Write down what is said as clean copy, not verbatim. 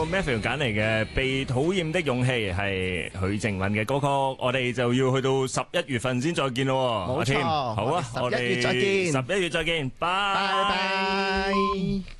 Matthew 揀嚟嘅《被討厭的勇氣》係許靖韻嘅歌曲，我哋就要去到11月份先再見咯。 冇錯， 好啊， 我哋11月再見， 11月再見，拜拜。